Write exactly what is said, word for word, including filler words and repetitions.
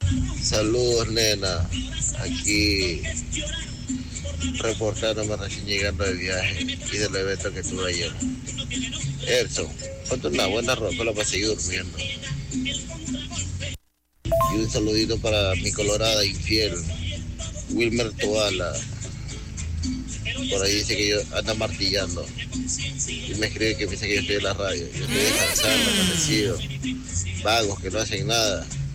Saludos, nena. Aquí reportándome recién llegando de viaje y del evento que tuve ayer. Edson, ponte una buena ropa para seguir durmiendo. Y un saludito para mi colorada infiel, Wilmer Toala. Por ahí dice que yo anda martillando. Y me escribe que piensa que yo estoy en la radio. Yo estoy descansando, amanecido. Vagos que no hacen nada.